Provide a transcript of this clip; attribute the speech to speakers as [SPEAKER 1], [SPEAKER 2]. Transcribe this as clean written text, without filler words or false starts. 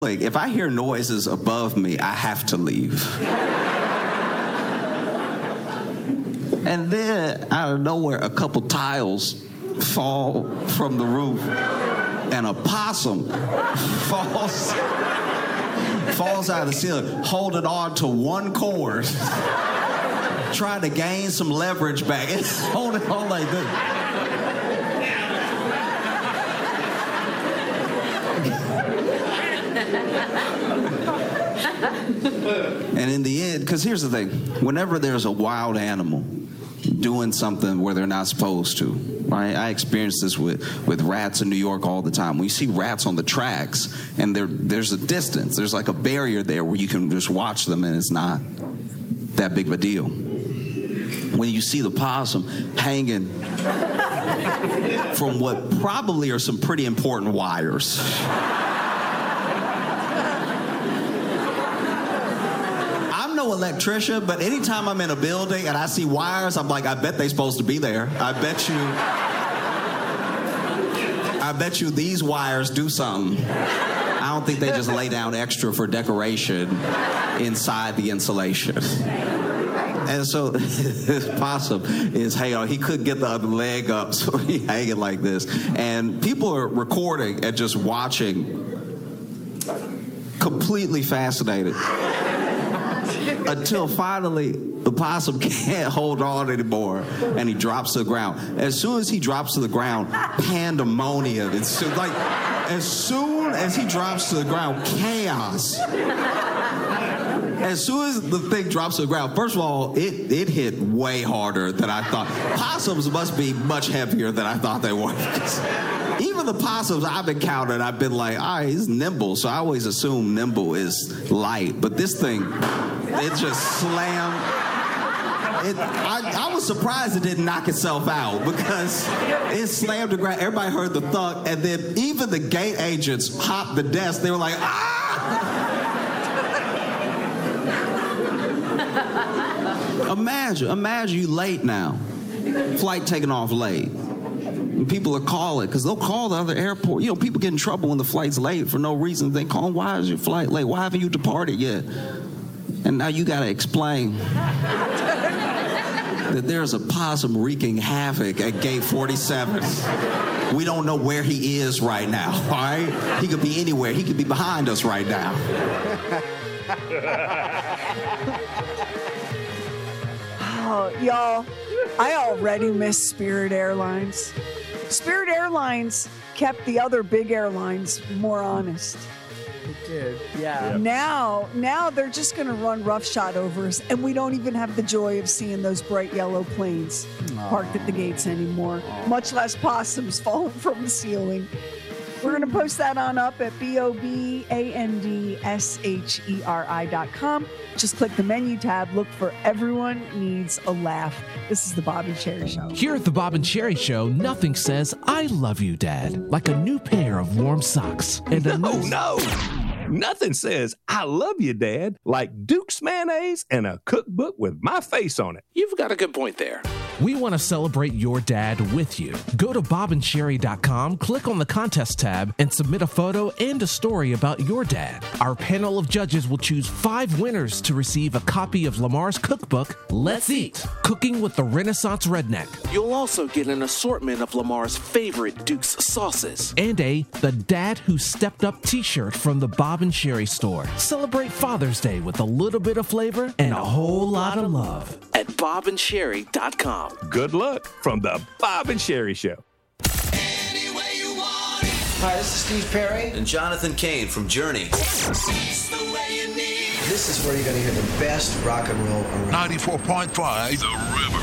[SPEAKER 1] Like, if I hear noises above me, I have to leave. And then, out of nowhere, a couple tiles fall from the roof, and a possum falls out of the ceiling, holding on to one cord, trying to gain some leverage back. It's holding on like this. And in the end, because here's the thing, whenever there's a wild animal doing something where they're not supposed to, right? I experience this with rats in New York all the time. When you see rats on the tracks and there's a distance, there's like a barrier there where you can just watch them and it's not that big of a deal. When you see the possum hanging from what probably are some pretty important wires. No electrician, but anytime I'm in a building and I see wires, I'm like, I bet they're supposed to be there. I bet you these wires do something. I don't think they just lay down extra for decoration inside the insulation. And so this possum is hanging on. He couldn't get the other leg up, so he's hanging like this. And people are recording and just watching, completely fascinated. Until finally the possum can't hold on anymore and he drops to the ground. As soon as he drops to the ground, pandemonium. It's like, as soon as he drops to the ground, chaos. As soon as the thing drops to the ground, first of all, it hit way harder than I thought. Possums must be much heavier than I thought they were. Even the possums I've encountered, I've been like, all right, he's nimble, so I always assume nimble is light. But this thing, it just slammed. I was surprised it didn't knock itself out because it slammed the ground. Everybody heard the thud, and then even the gate agents hopped the desk. They were like, ah! Imagine you late now. Flight taking off late. And people are calling, because they'll call the other airport. You know, people get in trouble when the flight's late for no reason. They call, why is your flight late? Why haven't you departed yet? And now you got to explain that there's a possum wreaking havoc at gate 47. We don't know where he is right now, all right? He could be anywhere. He could be behind us right now.
[SPEAKER 2] Oh, y'all, I already miss Spirit Airlines. Spirit Airlines kept the other big airlines more honest.
[SPEAKER 3] It did, yeah.
[SPEAKER 2] Now they're just going to run roughshod over us, and we don't even have the joy of seeing those bright yellow planes parked at the gates anymore, much less possums falling from the ceiling. We're going to post that on up at BOBANDSHERI.com. Just click the menu tab. Look for Everyone Needs a Laugh. This is the Bob and Cherry Show.
[SPEAKER 4] Here at the Bob and Cherry Show, nothing says I love you, Dad, like a new pair of warm socks. And
[SPEAKER 5] No. Nothing says I love you, Dad, like Duke's mayonnaise and a cookbook with my face on it.
[SPEAKER 4] You've got a good point there. We want to celebrate your dad with you. Go to bobandcherry.com, click on the contest tab, and submit a photo and a story about your dad. Our panel of judges will choose 5 winners to receive a copy of Lamar's cookbook, Let's Eat, Cooking with the Renaissance Redneck. You'll also get an assortment of Lamar's favorite Duke's sauces and The Dad Who Stepped Up t-shirt from the Bob and Cherry store. Celebrate Father's Day with a little bit of flavor and a whole lot of love at bobandcherry.com.
[SPEAKER 5] Good luck from the Bob and Cherry Show.
[SPEAKER 6] Hi, this is Steve Perry.
[SPEAKER 7] And Jonathan Cain from Journey.
[SPEAKER 6] This is where you're going to hear the best rock and roll around.
[SPEAKER 8] 94.5 The River.